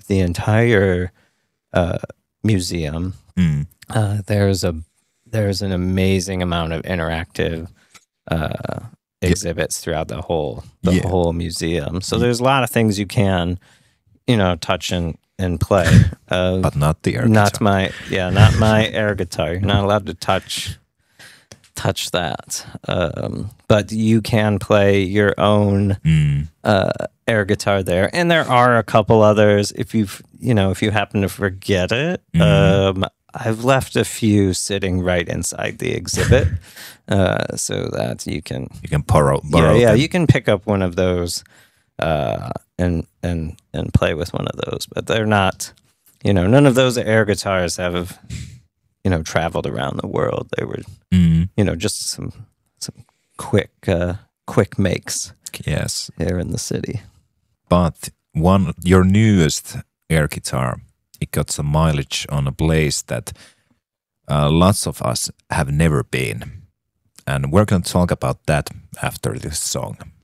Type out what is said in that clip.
of the entire museum, there's an amazing amount of interactive exhibits throughout the whole museum. So there's a lot of things you can, touch and play. But not the air guitar. Not my air guitar. You're not allowed to touch that. But you can play your own air guitar there, and there are a couple others. If you happen to forget it, I've left a few sitting right inside the exhibit, so that you can borrow. Them. You can pick up one of those and play with one of those. But they're not, none of those air guitars have, traveled around the world. They were, just some quick makes. Yes, here in the city. But your newest air guitar, it got some mileage on a place that lots of us have never been. And we're going to talk about that after this song.